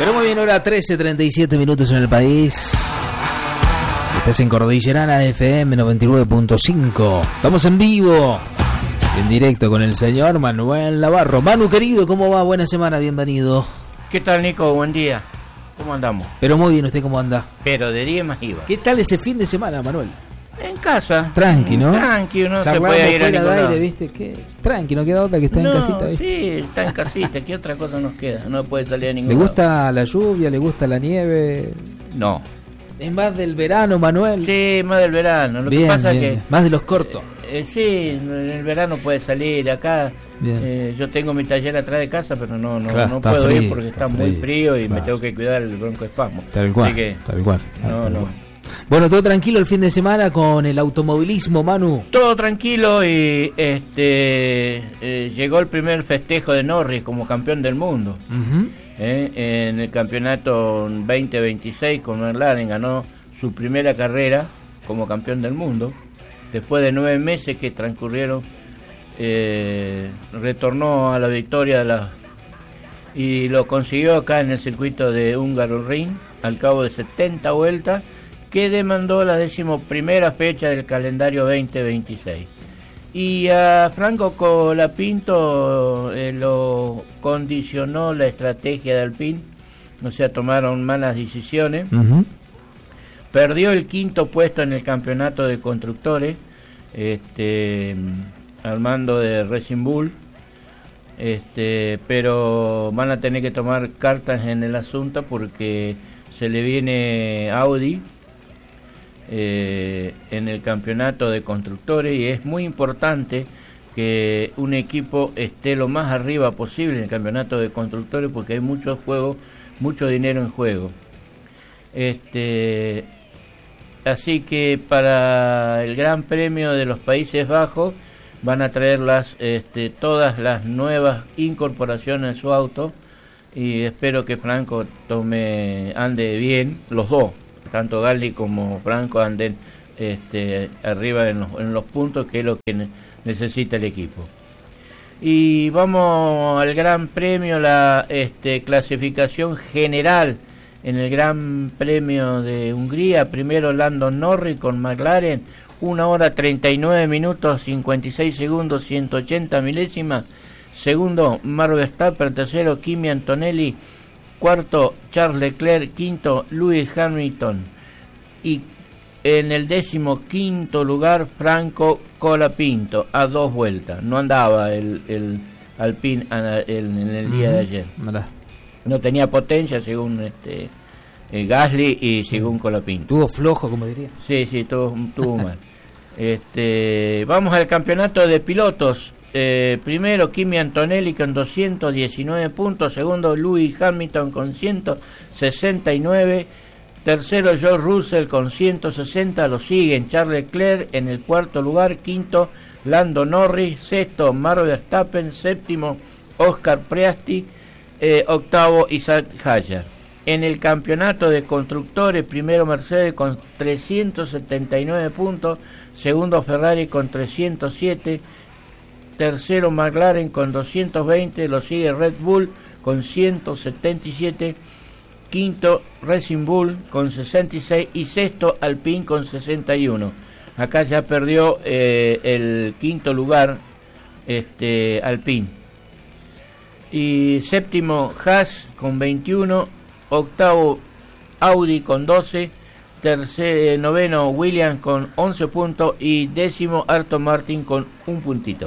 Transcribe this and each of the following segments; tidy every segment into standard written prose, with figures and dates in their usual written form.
Pero muy bien, hora 13:37 minutos en el país. Estás en Cordillerana FM 99.5. Estamos en vivo, en directo con el señor Manuel Navarro. Manu, querido, ¿cómo va? Buena semana, bienvenido. ¿Qué tal, Nico? Buen día. ¿Cómo andamos? Pero muy bien, ¿usted cómo anda? Pero de día más iba. ¿Qué tal ese fin de semana, Manuel? En casa. Tranqui, ¿no? Tranqui, no charlando se puede ir a fuera ningún de lado. aire, ¿viste? ¿Qué? Tranqui, no queda otra que estar en casita, ¿viste? Sí, está en casita. ¿Qué otra cosa nos queda? No puede salir a ningún ¿Le lado. gusta la lluvia? ¿Le gusta la nieve? No. ¿Es más del verano, Manuel? Sí, más del verano. Lo bien, que pasa bien, que... bien. Más de los cortos. Sí, en el verano puede salir acá. Yo tengo mi taller atrás de casa, pero no Claro, puedo frío, ir porque está muy frío y claro. me tengo que cuidar el broncoespasmo. Tal cual, Así que, tal cual. no. Bueno, todo tranquilo el fin de semana con el automovilismo, Manu. Todo tranquilo y llegó el primer festejo de Norris como campeón del mundo. Uh-huh. En el campeonato 2026 con McLaren ganó su primera carrera como campeón del mundo. Después de 9 meses que transcurrieron, retornó a la victoria y lo consiguió acá en el circuito de Hungaroring al cabo de 70 vueltas, que demandó la 11ª fecha del calendario 2026. Y a Franco Colapinto lo condicionó la estrategia de Alpine, o sea, tomaron malas decisiones. Uh-huh. Perdió el 5º puesto en el campeonato de constructores, al mando de Racing Bull, pero van a tener que tomar cartas en el asunto porque se le viene Audi en el campeonato de constructores y es muy importante que un equipo esté lo más arriba posible en el campeonato de constructores porque hay mucho dinero en juego. Así que para el Gran Premio de los Países Bajos van a traer todas las nuevas incorporaciones en su auto y espero que Franco ande bien, los dos, tanto Gasly como Franco anden arriba en los puntos, que es lo que necesita el equipo. Y vamos al Gran Premio, la clasificación general. En el Gran Premio de Hungría, primero Lando Norris con McLaren, 1 hora 39 minutos 56 segundos 180 milésimas. Segundo, Max Verstappen. Tercero, Kimi Antonelli. Cuarto, Charles Leclerc. Quinto, Lewis Hamilton. Y en el 15º lugar, Franco Colapinto, a 2 vueltas. No andaba el Alpine en el día de ayer. No tenía potencia según Gasly y según Colapinto. Tuvo flojo, como diría. Sí, tuvo mal. Vamos al campeonato de pilotos. Primero Kimi Antonelli con 219 puntos. Segundo Lewis Hamilton con 169. Tercero George Russell con 160. Lo siguen Charles Leclerc en el 4º lugar. Quinto Lando Norris. Sexto Max Verstappen. Séptimo Oscar Piastri. Octavo Isaac Hayter. En el campeonato de constructores, primero Mercedes con 379 puntos, segundo Ferrari con 307, tercero McLaren con 220, lo sigue Red Bull con 177, quinto Racing Bull con 66 y sexto Alpine con 61. Acá ya perdió el 5º lugar Alpine. Y séptimo Haas con 21, octavo Audi con 12, noveno Williams con 11 puntos y décimo Aston Martin con 1 puntito.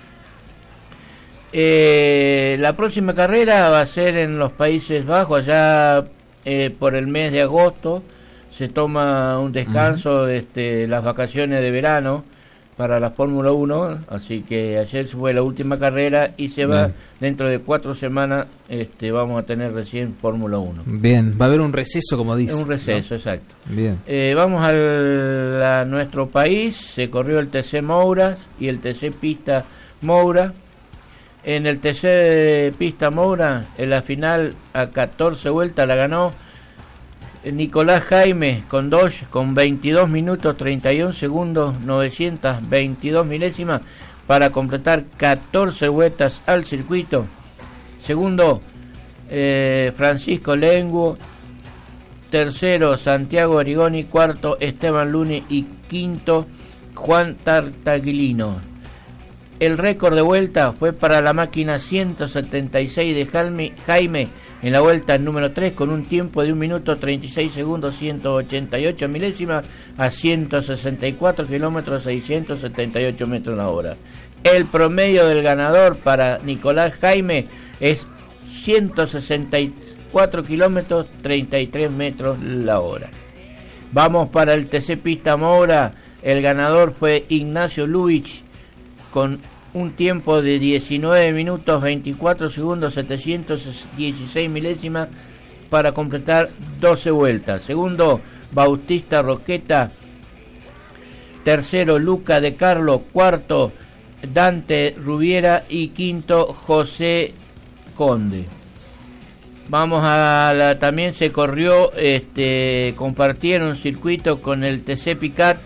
La próxima carrera va a ser en los Países Bajos, allá por el mes de agosto. Se toma un descanso, las vacaciones de verano para la Fórmula 1, así que ayer fue la última carrera y se va. Bien. Dentro de 4 semanas vamos a tener recién Fórmula 1. Bien, va a haber un receso, como dice. Un receso, ¿no? Exacto. Bien. Vamos a nuestro país. Se corrió el TC Mouras y el TC Pista Moura. En el TC Pista Moura, en la final a 14 vueltas la ganó Nicolás Jaime con 22 minutos 31 segundos 922 milésimas para completar 14 vueltas al circuito. Segundo, Francisco Lenguo, tercero Santiago Arigoni, cuarto Esteban Luni y quinto Juan Tartaglino. El récord de vuelta fue para la máquina 176 de Jaime en la vuelta número 3 con un tiempo de 1 minuto 36 segundos 188 milésimas a 164 kilómetros 678 metros la hora. El promedio del ganador para Nicolás Jaime es 164 kilómetros 33 metros la hora. Vamos para el TC Pista Moura. El ganador fue Ignacio Luich con un tiempo de 19 minutos 24 segundos 716 milésimas para completar 12 vueltas. Segundo, Bautista Roqueta. Tercero, Luca de Carlo. Cuarto, Dante Rubiera. Y quinto, José Conde. Vamos a también se corrió, compartieron circuito con el TC Picat.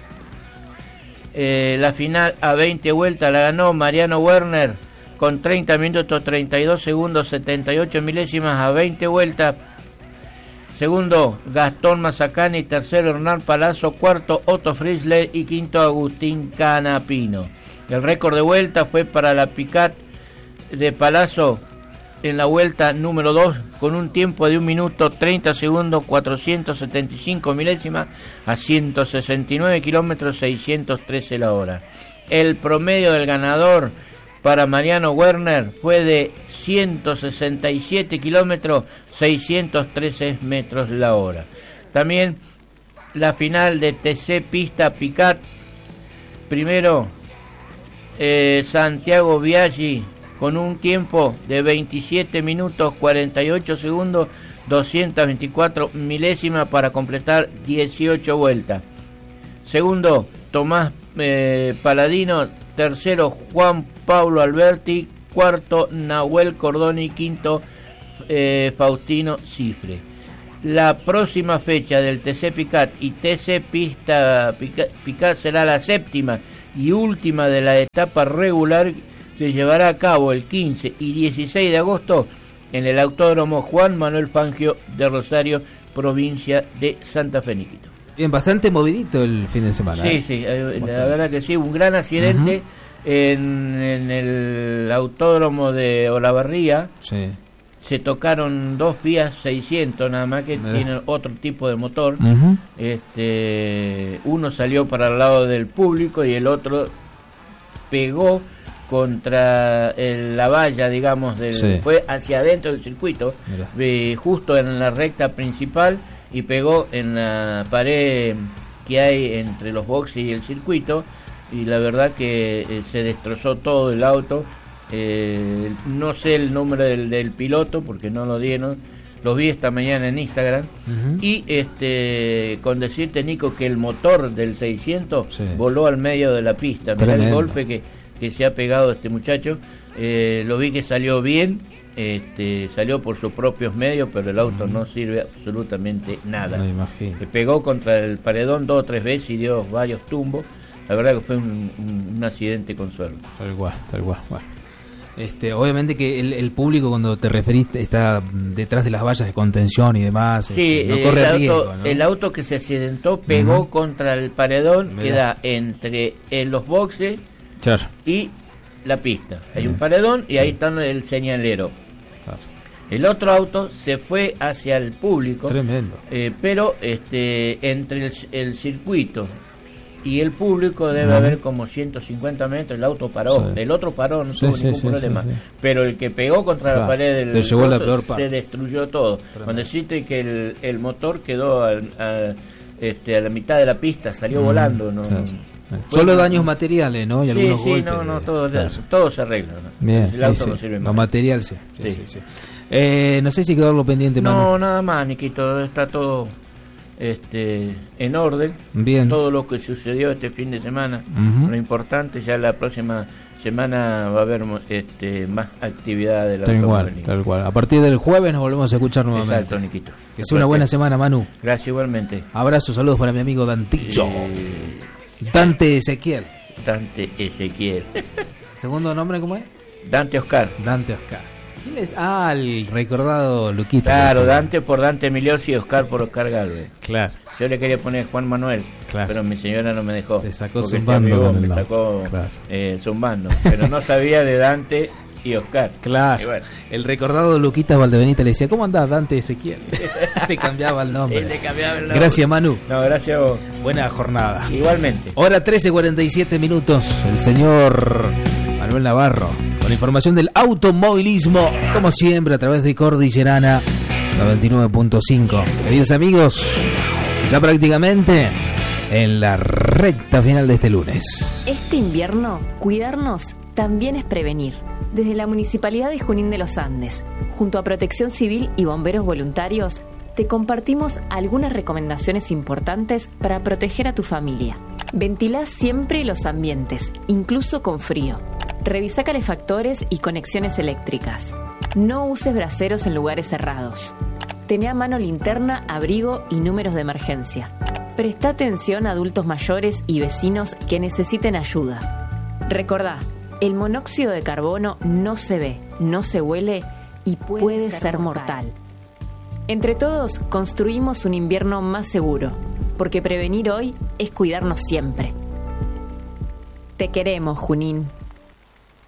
La final a 20 vueltas la ganó Mariano Werner con 30 minutos 32 segundos 78 milésimas a 20 vueltas. Segundo, Gastón Mazacani. Tercero, Hernán Palazzo. Cuarto, Otto Frizzler. Y quinto, Agustín Canapino. El récord de vuelta fue para la Picat de Palazzo en la vuelta número 2 con un tiempo de 1 minuto 30 segundos 475 milésimas a 169 kilómetros 613 la hora. El promedio del ganador para Mariano Werner fue de 167 kilómetros 613 metros la hora. También la final de TC Pista Picat. Primero Santiago Biaggi con un tiempo de 27 minutos 48 segundos 224 milésimas para completar 18 vueltas. Segundo, Tomás Paladino. Tercero, Juan Pablo Alberti. Cuarto, Nahuel Cordoni. Quinto, Faustino Cifre. La próxima fecha del TC Picat y TC Pista Picat será la séptima y última de la etapa regular. Se llevará a cabo el 15 y 16 de agosto en el Autódromo Juan Manuel Fangio de Rosario, provincia de Santa Fe, Niquito. Bien, bastante movidito el fin de semana. Sí, la verdad que sí, un gran accidente en el Autódromo de Olavarría. Sí. Se tocaron dos Fiat 600 nada más que tienen otro tipo de motor. Uno salió para el lado del público y el otro pegó contra la valla, digamos, fue hacia adentro del circuito, justo en la recta principal, y pegó en la pared que hay entre los boxes y el circuito, y la verdad que se destrozó todo el auto. No sé el número del piloto porque no lo dieron, lo vi esta mañana en Instagram. Y con decirte, Nico, que el motor del 600 voló al medio de la pista. Mirá el golpe que se ha pegado este muchacho. Lo vi que salió bien, salió por sus propios medios, pero el auto no sirve absolutamente nada. Me imagino. Pegó contra el paredón 2 o 3 veces y dio varios tumbos. La verdad que fue un accidente con suerte. Tal cual. Bueno. Obviamente que el público, cuando te referiste, está detrás de las vallas de contención y demás. Sí, no corre riesgo, ¿no? El auto que se accidentó pegó contra el paredón que da entre los boxes y la pista. Hay un paredón y ahí está el señalero. El otro auto se fue hacia el público. Tremendo. Pero entre el circuito y el público debe haber como 150 metros. El auto paró. El otro paró, no tuvo ningún problema. Pero el que pegó contra la pared del se llevó la peor parte. Se destruyó todo. Tremendo. Cuando deciste que el motor quedó a la mitad de la pista, salió volando, ¿no? Solo daños materiales, ¿no? Y algunos golpes. Todo se arregla, ¿no? Bien, el auto no sirve más. Lo material sí. No sé si quedó algo pendiente, No, nada más, Niquito. Está todo en orden. Bien. Todo lo que sucedió este fin de semana. Lo importante, ya la próxima semana va a haber más actividad de la tal cual. A partir del jueves nos volvemos a escuchar nuevamente. Exacto, Niquito. Que sea una buena semana, Manu. Gracias, igualmente. Abrazos, saludos para mi amigo Dantillo. Dante Ezequiel. Dante Ezequiel. ¿Segundo nombre cómo es? Dante Oscar. Dante Oscar. ¿Quién es? Ah, el recordado Luquita. Claro, Dante por Dante Migliosi y Oscar por Oscar Galvez. Claro. Yo le quería poner Juan Manuel, claro, pero mi señora no me dejó. Te sacó zumbando. Me no. sacó claro, zumbando, pero no sabía de Dante y Oscar. Claro. Y bueno. El recordado Luquita Valdebenita le decía, ¿cómo andás, Dante Ezequiel? Le cambiaba el nombre. Sí, le cambiaba el nombre. Gracias, Manu. No, gracias a vos. Buena jornada. Igualmente. Hora 13:47 minutos. El señor Manuel Navarro con información del automovilismo, como siempre, a través de Cordillerana 99.5. Queridos amigos, ya prácticamente en la recta final de este lunes. Este invierno, cuidarnos también es prevenir. Desde la Municipalidad de Junín de los Andes, junto a Protección Civil y bomberos voluntarios, te compartimos algunas recomendaciones importantes para proteger a tu familia. Ventilá siempre los ambientes, incluso con frío. Revisa calefactores y conexiones eléctricas. No uses braseros en lugares cerrados. Tené a mano linterna, abrigo y números de emergencia. Presta atención a adultos mayores y vecinos que necesiten ayuda. Recordá, el monóxido de carbono no se ve, no se huele y puede ser mortal. Entre todos construimos un invierno más seguro, porque prevenir hoy es cuidarnos siempre. Te queremos, Junín.